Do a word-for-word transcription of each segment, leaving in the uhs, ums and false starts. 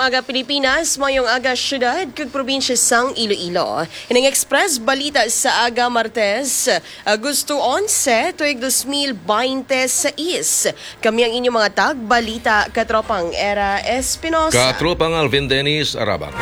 Mayong aga Pilipinas, mayong aga syudad kag probinsya sang Iloilo. Ining express balita sa aga Martes, Agosto onse, tuig dos mil veintiséis. Kami ang inyong mga tag balita katropang Era Espinosa. Katropang Alvin Dennis Arabang.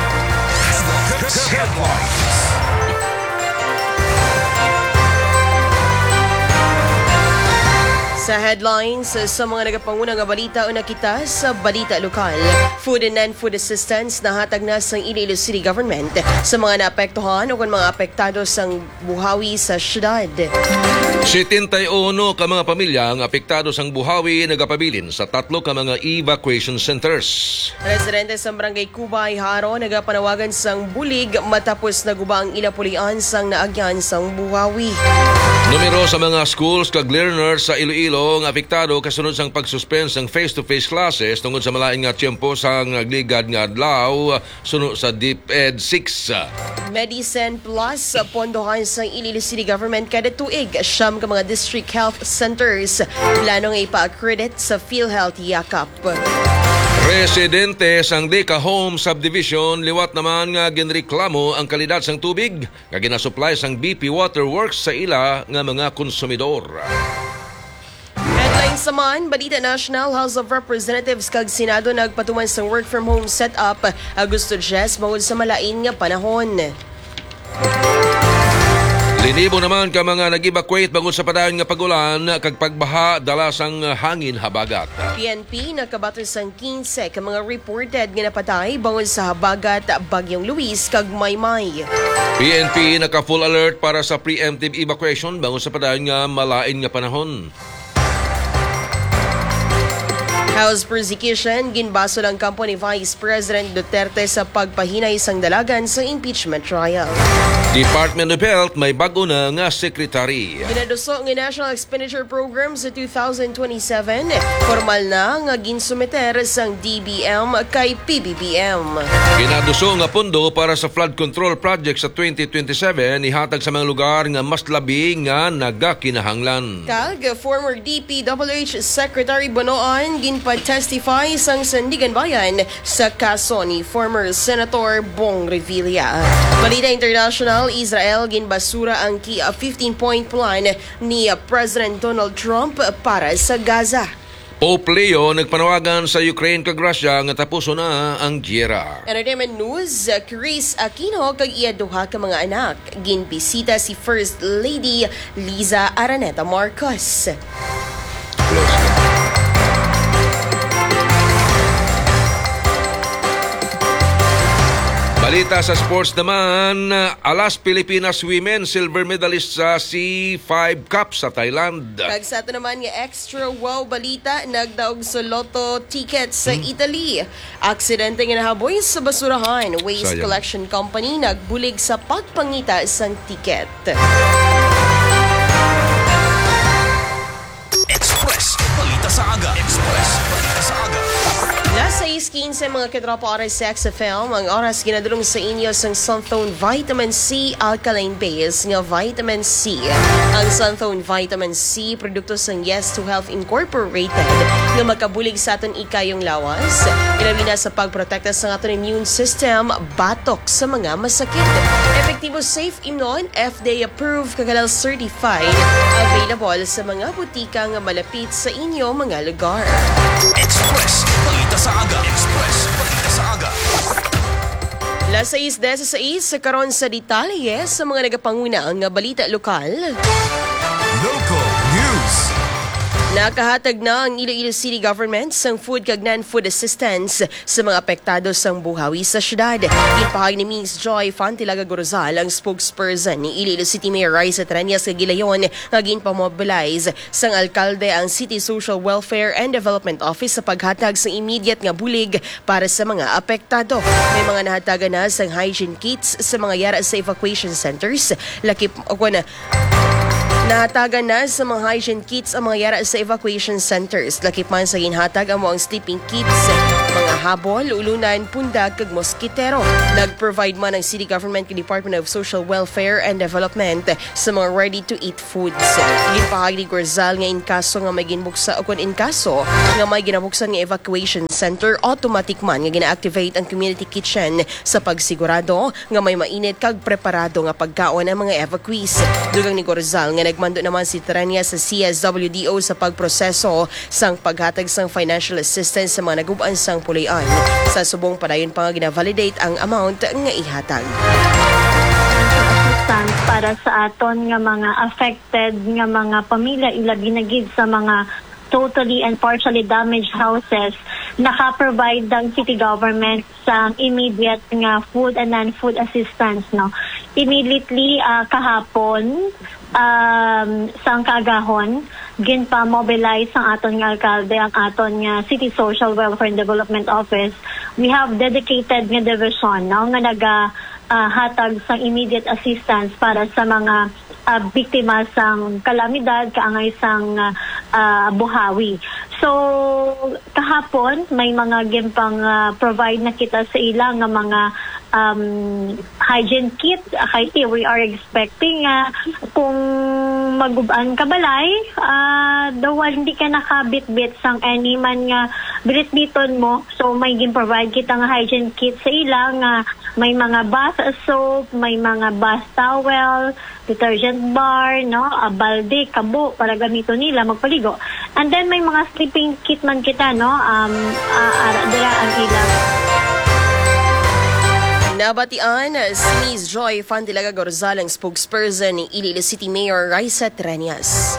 Sa headlines, sa mga nagapangunang nga balita, una kita sa balita lokal. Food and non-food assistance na hatag na sa Iloilo City Government sa mga naapektuhan o mga apektado sang buhawi sa syudad. setenta-uno ka mga pamilya ang apektado sang buhawi nagapabilin sa tatlo ka mga evacuation centers. Residente sa Barangay Kubay, Haro, nagapanawagan sang bulig matapos nagubang inapulian sang naagyan sang buhawi. Numero sa mga schools kag learners sa Iloilo ang apektado kasunod sang pagsuspend sang face-to-face classes tungod sa malain nga tiyempo sang nagligad nga adlaw sunod sa DepEd six. Medicine Plus pondohan sa Iloilo City Government kada tuig siyam ka mga district health centers plano nga ipa-accredit sa PhilHealth Yakap. Residente sang Deka Home Subdivision liwat naman nga ginreklamo ang kalidad sang tubig nga ginasupply sang B P Waterworks sa ila nga mga konsumidor. Headlines naman, balita National House of Representatives kag Senado nagpatuman sang work from home setup Agosto diyes mawod sa malain nga panahon. Linibo naman ka mga nag-evacuate bangod sa padayon nga pagulan kag pagbaha dala sang hangin habagat. P N P nakabato sang quince ka mga reported nga napatay bangod sa habagat Bagyong Luis kag Maymay. P N P naka full alert para sa preemptive evacuation bangod sa padayon nga malain nga panahon. House persecution, ginbaso ng kampo ni Vice President Duterte sa pagpahinay sang dalagan sa impeachment trial. Department of Health may bago na nga sekretary. Ginaduso ng National Expenditure Program sa two thousand twenty-seven, formal na nga ginsumiter sang D B M kay P B B M. Ginaduso nga pondo para sa flood control project sa twenty twenty-seven ihatag sa mga lugar nga mas labi nga nagakinahanglan. Kag former D P W H Secretary Bonoan ginpa-testify sang Sandigan Bayan sa kaso ni former Senator Bong Revilla. Balita International, Israel ginbasura ang key fifteen-point plan ni President Donald Trump para sa Gaza. Pope Leo nagpanawagan sa Ukraine kag Russia nga tapuso na ang giyera. Entertainment news, Chris Aquino kag iya duha ka mga anak ginbisita si First Lady Liza Araneta Marcos. Balita sa sports naman, alas Pilipinas women silver medalist sa C five Cup sa Thailand. Kag sa ato naman nga extra wow balita, nagdaog sa lotto tickets sa hmm. Italy. Aksidente nga nahaboy sa basurahan. Waste Sayang. Collection Company nagbulig sa pagpangita sang ticket. Express balita sa aga. Express balita sa aga. Last sais quince mga katropa oras sa X F M, ang oras ginadulong sa inyo sang Sunthone Vitamin C Alkaline Base nga Vitamin C. Ang Sunthone Vitamin C, produkto sang Yes to Health Incorporated nga makabulig sa aton ikayong lawas. Ilabi na sa pagprotekta sa aton immune system, batok sa mga masakit. Epektibo, safe imnon, F D A approved, kagalal certified. Available sa mga butika nga malapit sa inyo mga lugar. Express balita sa aga. Express balita sa aga. Las sais desiseis sa karon sa detalye sa mga nagapanguna nga balita lokal. Local news. Nakahatag na ang Iloilo City Government sang food kag non-food assistance sa mga apektado sang buhawi sa syudad. Ginpahayag ni Miss Joy Fantilaga Gorozal, ang spokesperson ni Iloilo City Mayor Raisa Tranias Cagilayon, nga ginpamobilize sang alkalde ang City Social Welfare and Development Office sa paghatag sa immediate nga bulig para sa mga apektado. May mga nahatagan na sang hygiene kits sa mga yara sa evacuation centers. Lakip o na Nahatagan na sa mga hygiene kits ang mga yara sa evacuation centers. Lakip man sa ginhatag ang mga sleeping kits, mga habol, ulunan, pundag, kag moskitero. Nag-provide man ang City Government kay Department of Social Welfare and Development sa mga ready-to-eat foods. Ginpahag ni Gorzal nga inkaso nga may ginbuksa o kung inkaso nga may ginabuksan nga evacuation center, automatic man nga gina-activate ang community kitchen sa pagsigurado nga may mainit kag preparado nga pagkaon ang mga evacuees. Dugang ni Gorzal nga nagmando naman si Terania sa C S W D O sa pagproseso sang paghatag sang financial assistance sa mga naguban sang pulian. Sa subong padayon pa nga gina-validate ang amount nga ihatag. Assistance para sa aton nga mga affected nga mga pamilya ilabi na gid sa mga totally and partially damaged houses, naka-provide ang city government sa immediate nga food and non-food assistance. No? Immediately uh, kahapon, um, sang kagahon, ginpa-mobilize ang aton nga alkalde, ang aton nga City Social Welfare and Development Office. We have dedicated nga division no? nga naga uh, hatag sa immediate assistance para sa mga uh, biktima sang kalamidad, kaangay sang uh, uh, buhawi. So, kahapon, may mga gimpang uh, provide na kita sa ilang nga mga um, hygiene kit. Kaya we are expecting uh, kung magubaan ka balay, uh, daw hindi ka nakabit-bit sang any man nga bilit-biton mo. So, may gin-provide kita nga hygiene kit sa ilang uh, may mga bath soap, may mga bath towel, detergent bar, no, a balde, kabo para gamito nila magpaligo. And then may mga sleeping kit man kita, no, um uh, ara dira ang ilang. Nabatian si Miz Joy Fantilaga Gorzal ang spokesperson ni Iloilo City Mayor Raisa Terenias.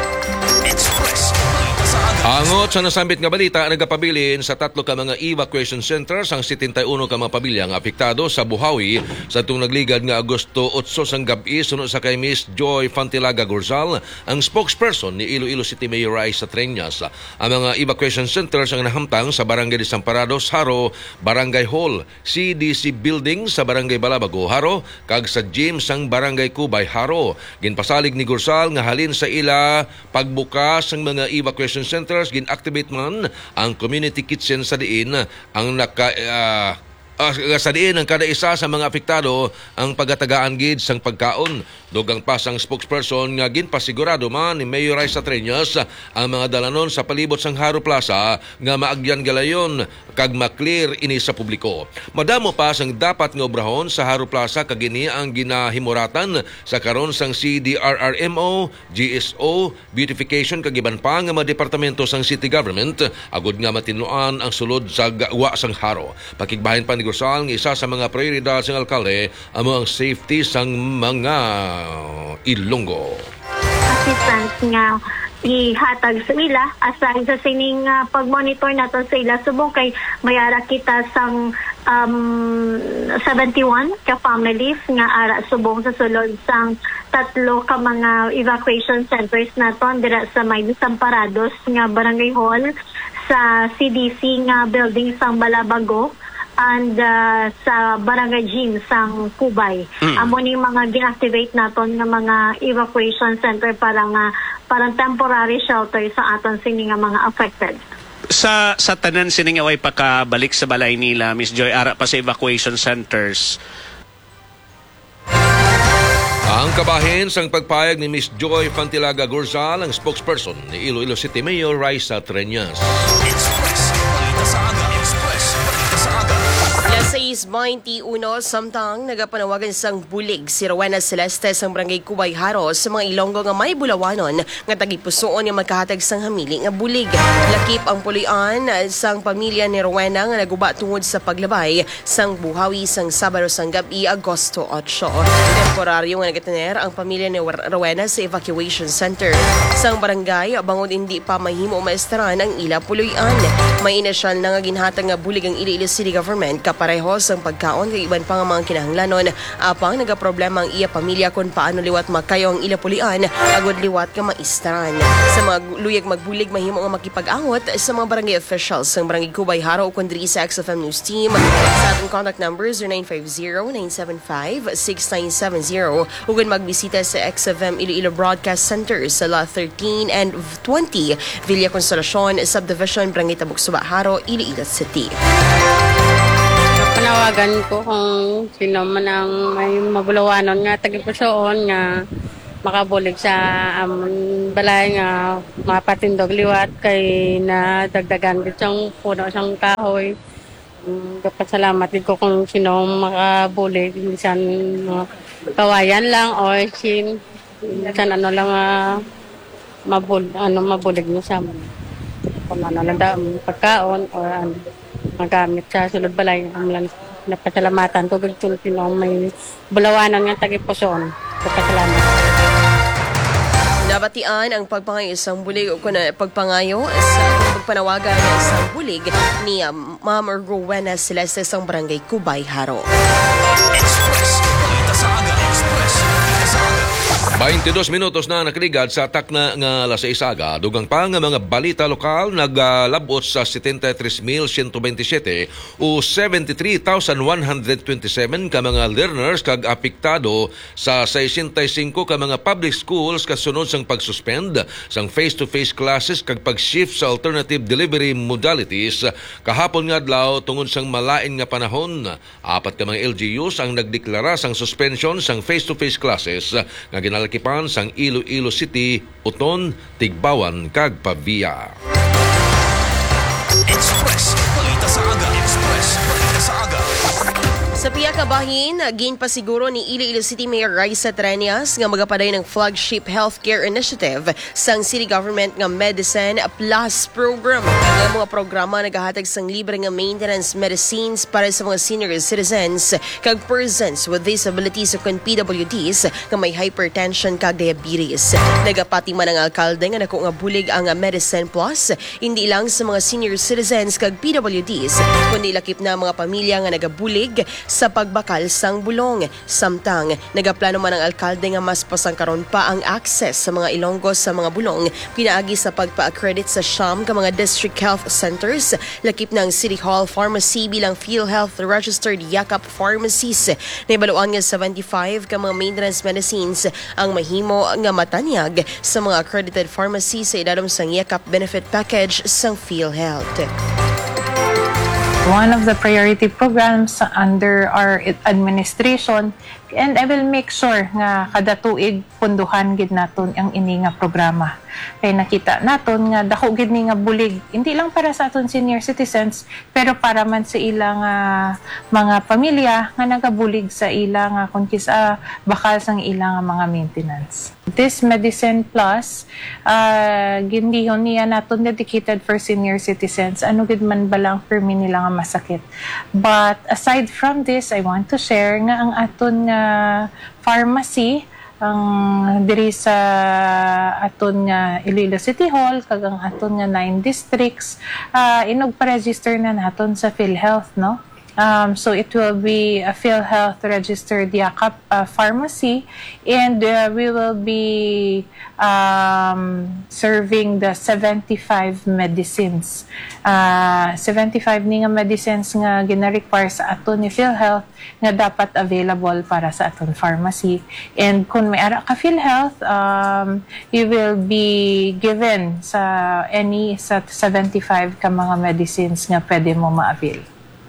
Express. Angot sa nasambit nga balita, nagapabilin sa tatlo ka mga evacuation centers ang setenta y uno ka mga pamilyang apektado sa Buhawi sa itong nagligad nga Agosto eight sang gabi sunod sa kay Miss Joy Fantilaga Gorzal, ang spokesperson ni Iloilo City Mayor Raisa Terenias. Ang mga evacuation centers ang nahamtang sa Barangay Desamparados, Haro, Barangay Hall, C D C Building sa Barangay Balabago, Haro, kag sa gym sang Barangay Kubay, Haro. Ginpasalig ni Gorzal nga halin sa ila pagbukas ng mga evacuation centers, gin-activate man ang community kitchen sa diin ang naka uh, uh, sa diin ang kada isa sa mga apektado ang pagatagaan gid sang pagkaon. Dugang pa sang spokesperson nga ginpasigurado man ni Mayor Raisa Terenias ang mga dalanon sa palibot sang Haro Plaza nga maagyan galayon kag maklear ini sa publiko. Madamo pa sang dapat nga obrahon sa Haro Plaza kag ini ang ginahimuratan sa karon sang C D R R M O, G S O, beautification kag iban pa nga mga departamento sang city government agud nga matinuan ang sulod sa gawa sang Haro. Pakigbahin pa ni Gorzal nga isa sa mga prioridad sang alkalde amo ang safety sang mga Ilonggo. Assistance nga ihatag sa ila aside sa sining uh, pag-monitor nato sa ila subong kay mayara kita sang um, seventy-one ka families nga ara subong sa sulod sang tatlo ka mga evacuation centers naton dira sa may Desamparados nga Barangay Hall, sa C D C nga building sang Balabago, and uh, sa Barangay Gym sang Kubay. Mm. Amo ni mga gi-activate naton nga mga evacuation center para nga parang temporary shelter sa aton sini nga mga affected. Sa sa tanan sini nga way pakabalik sa balay nila, Miss Joy, ara pa sa evacuation centers. Ang kabahin sang pagpayag ni Miss Joy Fantilaga Gorzal, ang spokesperson ni Iloilo City Mayor Raisa Terenias. Express. Balita sa aga. Express. Balita sa aga. six twenty-one samtang nagapanawagan sang bulig si Rowena Celeste sang Barangay Kubay, Haro sa mga Ilonggo nga may bulawanon nga tagipusoon nga magkahatag sang hamili nga bulig. Lakip ang pulian sang pamilya ni Rowena nga naguba tungod sa paglabay sang Buhawi sang Sabado sang gabi Agosto eight. Temporaryo nga nagataner ang pamilya ni Rowena sa evacuation center sang barangay bangod hindi pa mahimo maestaran ang ila pulian. May inasyal na nga ginhatag nga bulig ang Iloilo City Government kapareho sa sang pagkaon kay iban pa nga mga kinahanglanon apang nagaproblema ang iya pamilya kung paano liwat makayo ang ila pulian agud liwat ka maistran. Sa mga luyag magbulig mahimo nga makipag-angot sa mga barangay officials sang Barangay Cubay Haro o kundri sa X F M News Team. Sa atong contact number zero nine five zero, nine seven five, six nine seven zero ug magbisita sa X F M Iloilo Broadcast Center sa Lot thirteen and twenty Villa Consolacion Subdivision, Barangay Tabuk-Suba, Haro, Iloilo City. Panawagan ko kung sino man ang may mabulawanon nga tagipusoon nga makabulig sa amon balay nga mapatindog liwat kay na dagdagan bitong puno siyang kahoy. Um, dapat salamat din ko kung sino makabulig, minsan uh, kawayan lang o sin minsan ano lang uh, mabul ano mabulig mo sa kung ano lang da pagkaon o ano magamit sa sulod balay ang lang napasalamatan ko gagtun sino may bulawanan nga tagipusoon. Napasalamat. Nabatian ang pagpangayo isang bulig o kuna pagpangayo sa pagpanawagan ng isang bulig ni um, Ma'am Rowena Celeste sa Barangay Cubay Haro. Express. Balita sa aga. Express. Balita sa aga. twenty-dos minutos na nakaligad sa atak na nga alas sais aga. Dugang pa nga mga balita lokal nagalabot sa seventy-three thousand one hundred twenty-seven o seventy-three thousand one hundred twenty-seven ka mga learners kag apektado sa sixty-five ka mga public schools kasunod sang pagsuspend sang face-to-face classes kag pag-shift sa alternative delivery modalities kahapon nga adlaw tungod sang malain nga panahon. Apat ka mga L G Us ang nagdeklara sang suspension sang face-to-face classes nga ginalakipan sang Iloilo City, Uton, Tigbawan, kag Pavia. Express. Balita sa aga. Express. Balita sa aga. Sa piya ka bahin, ginpasiguro ni Iloilo City Mayor Raisa Treñas nga magapaday ng flagship healthcare initiative sang city government nga Medicine Plus program. Ang mga programa nagahatag sang libre nga maintenance medicines para sa mga senior citizens kag persons with disabilities o kon P W Ds nga may hypertension kag diabetes. Nagapati man ang alkalde nga nako nga bulig ang Medicine Plus hindi lang sa mga senior citizens kag P W Ds kundi lakip na mga pamilya nga nagabulig sa pagbakal sang bulong. Samtang nagaplano man ang alkalde nga mas pasangkaron pa ang access sa mga Ilonggos sa mga bulong pinaagi sa pagpa-accredit sa siyam ka mga district health centers lakip ng City Hall Pharmacy bilang PhilHealth registered yakap pharmacies. Naibaluan nga seventy-five ka mga maintenance medicines ang mahimo nga matanyag sa mga accredited pharmacies sa idadom sang yakap benefit package sang PhilHealth. One of the priority programs under our administration, and I will make sure nga kada tuig punduhan gid naton ang ini nga programa. Kay nakita naton nga dako gid ni nga bulig hindi lang para sa aton senior citizens pero para man sa ilang uh, mga pamilya nga nagabulig sa ilang uh, kun kisa bakal sang ilang uh, mga maintenance. This Medicine Plus uh, gindihon niya naton dedicated for senior citizens. Ano gid man balang permi nila nga masakit. But aside from this, I want to share nga ang aton nga pharmacy ang diri sa aton nga Iloilo City Hall kag ang aton nga nine districts uh, inog pa-register na naton sa PhilHealth, no? Um, so it will be a PhilHealth registered yakap uh, pharmacy, and uh, we will be um, serving the seventy-five medicines. Uh, seventy-five ni nga medicines nga gina-require sa aton ni PhilHealth nga dapat available para sa aton pharmacy. And kung may ara ka PhilHealth, um, you will be given sa any sa seventy-five ka mga medicines nga pwede mo ma-avail.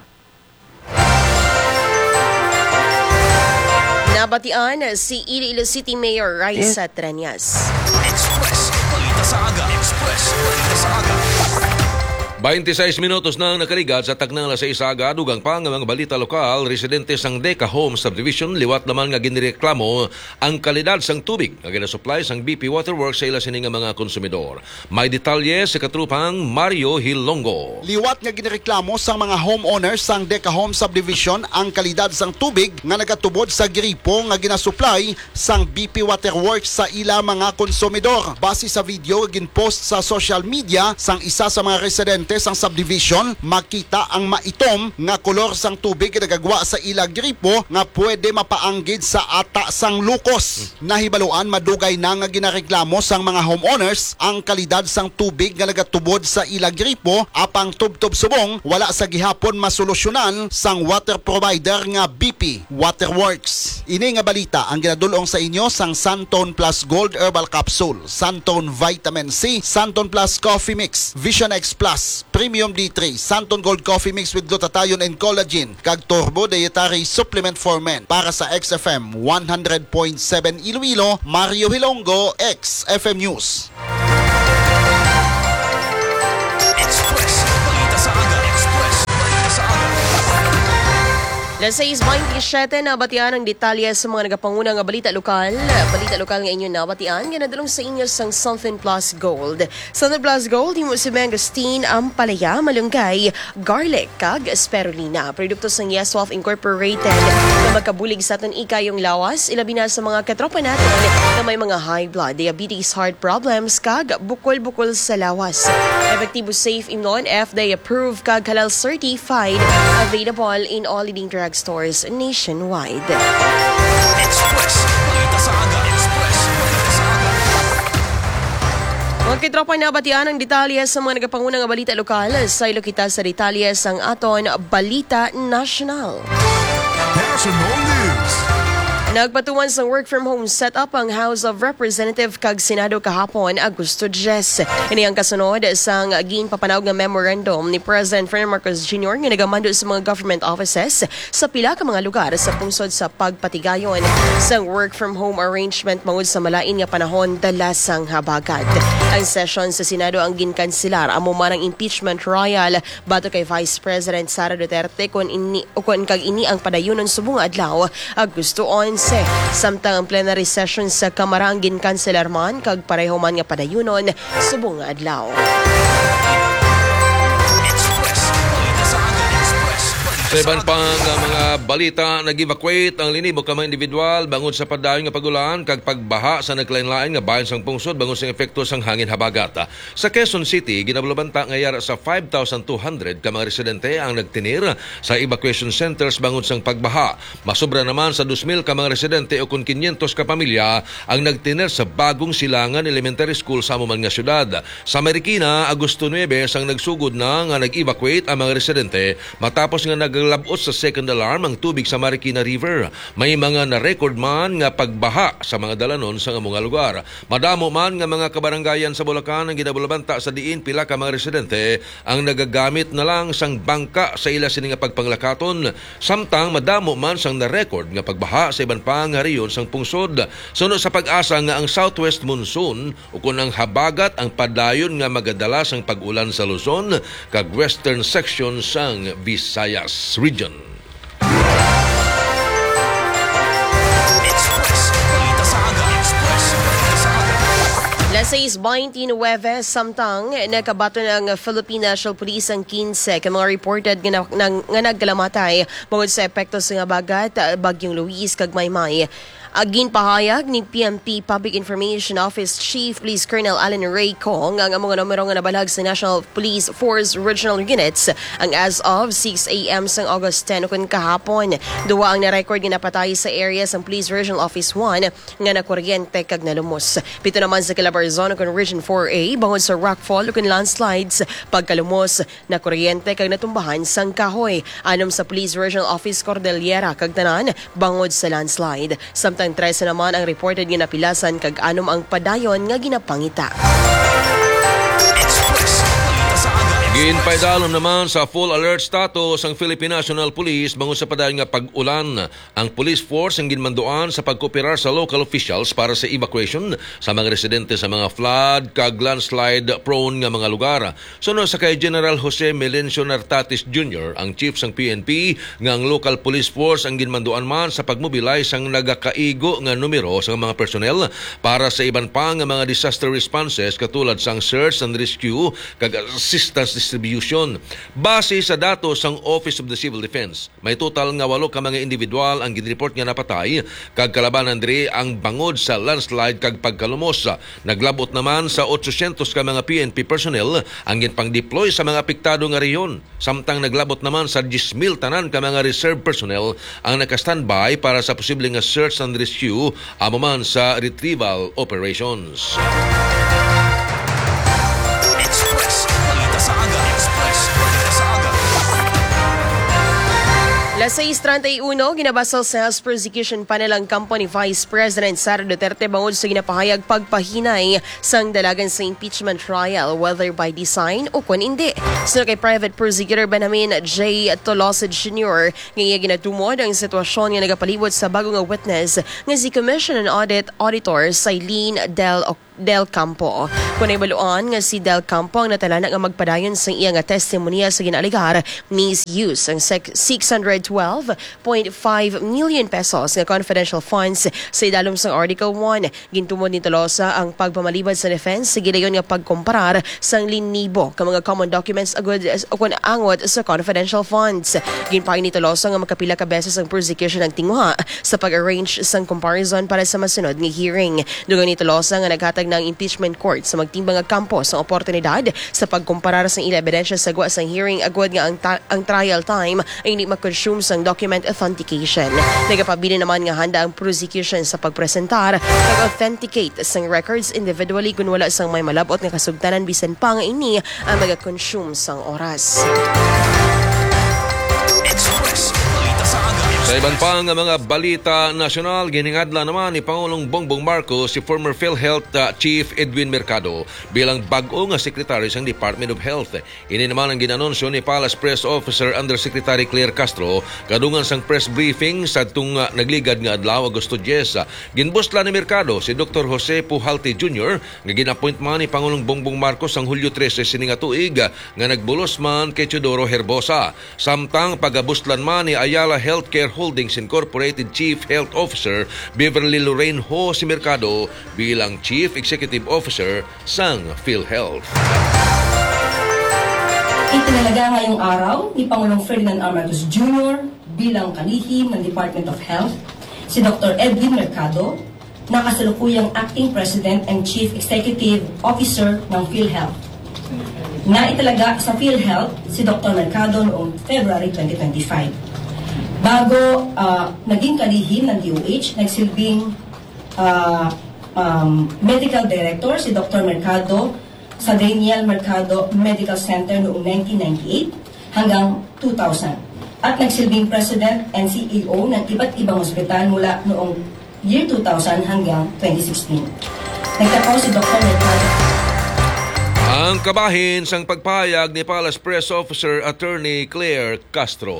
Nabatian si Iloilo City Mayor Raisa Treñas. Express. Balita sa aga. Express. Balita sa aga. twenty-six minutos na nakaligat sa taknang alas sais aga. Dugang pa nga mga balita lokal, residente sang Deca Home Subdivision liwat naman nga ginireklamo ang kalidad sang tubig nga ginasupply sang B P Waterworks sa ila sini nga mga konsumidor. May detalye sa katrupang Mario Hilongo. Liwat nga ginireklamo sang mga homeowners sang Deca Home Subdivision ang kalidad sang tubig nga nagatubod sa gripo nga ginasupply sang B P Waterworks sa ila mga konsumidor. Base sa video ginpost sa social media sang isa sa mga residente sang subdivision makita ang maitom nga kolor sang tubig nagagwa sa ilang gripo nga pwede mapaanggid sa ata sang lukos. Nahibaluan madugay na nga ginareklamo sang mga homeowners ang kalidad sang tubig nga nagatubod sa ilang gripo apang tubtob subong wala sa gihapon masolusyonan sang water provider nga B P Waterworks. Ini nga balita ang ginadulong sa inyo sang Santon Plus Gold Herbal Capsule, Santon Vitamin C, Santon Plus Coffee Mix, Vision X Plus, Premium D three, Santon Gold Coffee Mix with glutathione and collagen, kag Turbo Dietary Supplement for Men. Para sa X F M one hundred point seven Iloilo, Mario Hilongo, X F M News. Express. Balita sa aga. Express. Balita sa aga. Las seis twenty-seven na batian ang detalye sa mga nagapanguna nga balita lokal. Balita lokal nga inyo na batian, nga nadulong sa inyo sang Santon Plus Gold. Santon Plus Gold, himo si mangosteen, ang palaya, malunggay, garlic, kag spirulina. Produkto sang Yeswaf Incorporated na magkabulig sa aton ikayong lawas, ilabi na sa mga katropa natin na may mga high blood, diabetes, heart problems, kag bukol-bukol sa lawas. Efektibo, safe, imnon, F D A approved, kag halal certified, available in all leading drug stores nationwide. Express. Balita sa aga. Express. Balita sa aga. Mga kitropa na batian ang detalye sa mga nagapanguna nga balita lokal. Sa ilo kita sa detalye sang aton Balita National. National News. Nagpatuman sa work from home setup ang House of Representative kag Senado kahapon Agosto Jess. Ini ang kasunod sang ginpapanawag nga memorandum ni President Ferdinand Marcos Junior nga nagamando sa mga government offices sa pila ka mga lugar sa pungsod sa pagpatigayon sang work from home arrangement mangod sa malain nga panahon dala sang habagat. Ang session sa Senado ang ginkanselar amo man ang impeachment trial bato kay Vice President Sara Duterte kun ini kun kag ini ang padayunon subong adlaw Agosto eleven. Samtang ang plenary session sa Kamara ang ginkanselar man kag pareho man nga padayunon subong adlaw. Sa iban pang mga balita, nag-evacuate ang linibo ka mga individual bangod sa padayon nga pagulan kag pagbaha sa naglain-lain nga bayan sang pungsod bangod sa epekto sang hangin habagat. Sa Quezon City, ginabulabanta nga yara sa five thousand two hundred ka mga residente ang nagtinir sa evacuation centers bangod sang pagbaha. Masobra naman sa two thousand ka mga residente o kun five hundred ka pamilya ang nagtinir sa bagong Silangan Elementary School sa amuman nga syudad. Sa Marikina, Agosto nine ang nagsugod na nga nag-evacuate ang mga residente matapos nga nag labot sa second alarm ang tubig sa Marikina River. May mga na-record man nga pagbaha sa mga dalanon sa mga lugar. Madamo man nga mga kabaranggayan sa Bulacan ang ginabulabanta sa diin pila ka mga residente ang nagagamit na lang sang bangka sa ila sini nga pagpanglakaton. Samtang madamo man sang na-record nga pagbaha sa iban pang hariyon sang pungsod. Suno sa pag-asa nga ang southwest monsoon o kun ang habagat ang padayon nga magadala sang pag-ulan sa Luzon kag western section sang Visayas region. Express. Balita sa aga. Express. Balita sa aga. Las seis twenty-nine, samtang nakabato ng Philippine National Police ang fifteen ka mga reported nga, nga, nga nagkalamatay bangod sa epekto sa bagat, bagyong Luis kag Maymay. Agin pahayag ni P N P Public Information Office Chief Police Colonel Alan Ray Kong ang mga numero nga nabalag sa National Police Force Regional Units ang as of six a.m. sang August tenth kun kahapon. Duwa ang na-record nga napatay sa area sang Police Regional Office one nga nakuryente kag nalumos. Pito naman sa Calabarzon kun Region four A bangod sa rockfall kun landslides pagkalumos na kuryente kag natumbahan sang kahoy. Anom sa Police Regional Office Cordillera kag tanan bangod sa landslide. Samtang trese naman ang reported nga napilasan kag anom ang padayon nga ginapangita. Ginpaidalom naman sa full alert status ang Philippine National Police bangod sa padayon nga pag-ulan. Ang police force ang ginmanduan sa pagkooperar sa local officials para sa evacuation sa mga residente sa mga flood kag landslide prone nga mga lugar. Suno sa kay General Jose Melencio Nartatis Junior, ang chief sang P N P, nga ang local police force ang ginmanduan man sa pagmobilize ang nagakaigo nga numero sa mga personnel para sa iban pa nga mga disaster responses katulad sang search and rescue kag assistance distribution. Base sa datos ng Office of the Civil Defense, may total nga walo ka mga individual ang ginreport nga napatay kag kalabanan diri ang bangod sa landslide kag pagkalumos. Naglabot naman sa eight hundred ka mga P N P personnel ang ginpang-deploy sa mga apektado nga rehiyon. Samtang naglabot naman sa ten mil tanan ka mga reserve personnel ang naka-standby para sa posibleng nga search and rescue amo man sa retrieval operations. Express. Balita sa aga. Express. Balita sa aga. Las seis treinta y uno, ginabasal sa House Prosecution Panel ang company Vice President Sara Duterte bangod sa ginapahayag pagpahinay sang dalagan sa impeachment trial, whether by design o kung hindi. So kay Private Prosecutor Benjamin J. Tolosa Junior ngayon ginatumod ang sitwasyon nga nagapalibot sa bagong witness nga si Commission and Audit Auditor Sailene Del Del Campo. Kung ibaluan nga si Del Campo ang natalana nga magpadayon sa iya nga testimonya sa ginaligar misuse ang six hundred twelve point five million pesos nga confidential funds sa idalom sa Article one. Gintumod ni Tolosa ang pagpamalibad sa defense sa gidayon nga pagkomparar sang linibo ka mga common documents agud o kung angot sa confidential funds. Ginpain ni Tolosa nga makapila ka beses ang prosecution ang tinguha sa pag-arrange sang comparison para sa masunod nga hearing. Dugang ni Tolosa nga naghatag ng impeachment court sa magtimbang nga kampo sa oportunidad sa pagkumparar sa ila ebidensya sa gwa sa hearing agwad nga ang, ta- ang trial time ay hindi mag-consume sa document authentication. Nagapabili naman nga handa ang prosecution sa pagpresentar pag-authenticate sang records individually kung wala sang may malabot nga kasugtanan bisan pa nga ini ang mag-consume sang oras. Express. Balita sa aga. Sa iban pa nga mga balita nasyonal, giningadla naman ni Pangulong Bongbong Marcos si former PhilHealth uh, Chief Edwin Mercado bilang bag-o nga sekretary sa Department of Health. Ini naman ang ginanunsyo ni Palace Press Officer Undersecretary Claire Castro kadungan sang press briefing sa tung uh, nagligad nga adlaw Agosto ten. Ginbustla ni Mercado si Doctor Jose Pujalte Junior nga ginappoint man ni Pangulong Bongbong Marcos ang Hulyo trese sining nga tuig nga nagbulos man kay Teodoro Herbosa. Samtang pagabustlan man ni Ayala Healthcare Holdings Incorporated Chief Health Officer Beverly Lorraine Ho si Mercado bilang Chief Executive Officer sang PhilHealth. Itinalaga ngayong araw ni Pangulong Ferdinand R. Marcos Junior bilang kalihim ng Department of Health si Doctor Edwin Mercado na kasalukuyang Acting President and Chief Executive Officer ng PhilHealth. Naitalaga sa PhilHealth si Doctor Mercado noong February twenty twenty-five. Bago uh, naging kalihim ng D O H, nagsilbing uh, um, Medical Director si Doctor Mercado sa Daniel Mercado Medical Center noong nineteen ninety-eight hanggang two thousand. At nagsilbing President and C E O ng iba't ibang ospital mula noong year two thousand hanggang twenty sixteen. Nagtapos si Doctor Mercado. Ang kabahin sang pagpayag ni Palace Press Officer Attorney Claire Castro.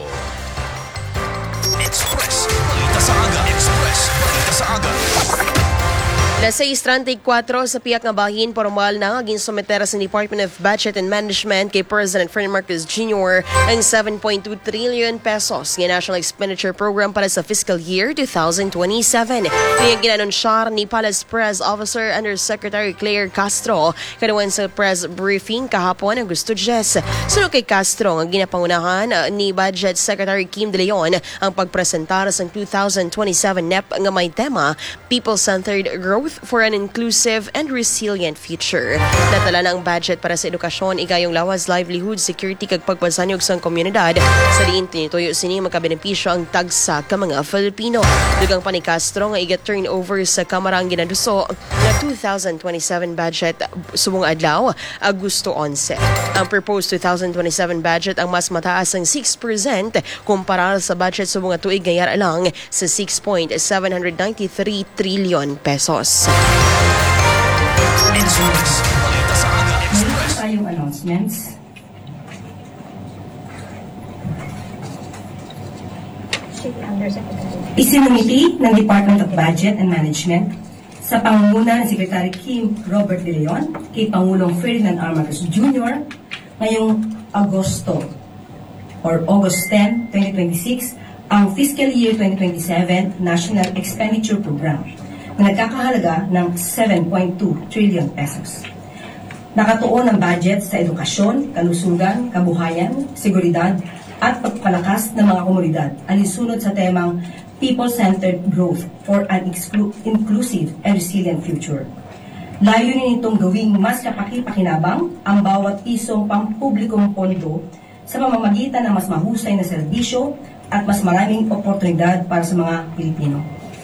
Express. Balita sa aga. Express. Balita sa aga. Las seis treinta y cuatro sa piyak nga bahin, formal na ginsumetera sa Department of Budget and Management kay President Ferdinand Marcos Junior ang seven point two trillion pesos ng National Expenditure Program para sa fiscal year twenty twenty-seven. Ngayong ginanunsyar ni Palace Press Officer Undersecretary Claire Castro kanuwan sa press briefing kahapon ang Agosto ten. Sunod kay Castro, ang ginapangunahan ni Budget Secretary Kim De Leon ang pagpresentar sa twenty twenty-seven N E P nga may tema People-Centered Growth for an Inclusive and Resilient Future. Natala na ang budget para sa edukasyon, igayong lawas, livelihood, security kag pagpasanyog sa komunidad. Sa diin tinituyo sini makabenepisyo ang tagsa ka mga Filipino. Dugang pa ni Castro nga iga turnover sa Kamara ang ginaduso na twenty twenty-seven budget subong adlaw Agosto eleven. Ang proposed twenty twenty-seven budget ang mas mataas ang six percent kumpara sa budget subong tuig ngayar lang sa six point seven nine three trillion pesos. Express. Balita sa aga. Express. Meron tayong announcements. Isinumiti ng Department of Budget and Management sa pangunguna ng Secretary Kim Robert De Leon kay Pangulong Ferdinand R. Marcos Junior ngayong Agosto or August tenth, twenty twenty-six ang Fiscal Year twenty twenty-seven National Expenditure Program na nagkakahalaga ng seven point two trillion pesos. Nakatuon ang budget sa edukasyon, kalusugan, kabuhayan, seguridad at pagpapalakas ng mga komunidad alinsunod sa temang People-Centered Growth for an exclu- Inclusive and Resilient Future. Layunin nitong gawing mas kapaki-pakinabang ang bawat pisong pampublikong pondo sa pamamagitan ng mas mahusay na serbisyo at mas maraming oportunidad para sa mga Pilipino.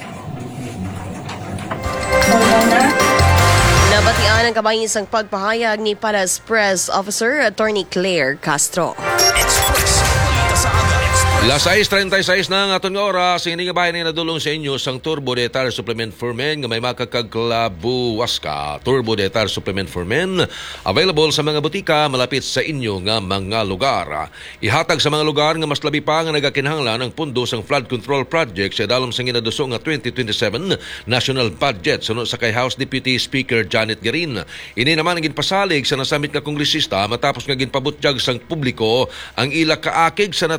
So, na, Nabatian ang kabayisang pagpahayag ni Palace Press Officer Attorney Claire Castro. Express. Balita sa aga. Express. Las sais treinta y seis na nga aton nga oras, hindi nga bayan na nadulong sa inyo sang Turbo Detar Supplement for Men nga may makakaglabuwas ka. Turbo Detar Supplement for Men, available sa mga butika malapit sa inyo nga mga lugar. Ihatag sa mga lugar nga mas labi pa nga nagakinahanglan ang pundo sang flood control project sa dalom sang inaduso nga twenty twenty-seven national budget sunod sa kay House Deputy Speaker Janet Garin. Ini naman ang ginpasalig sa nasamit nga kongresista matapos nga ginpabutyag sang publiko ang ila kaakig sa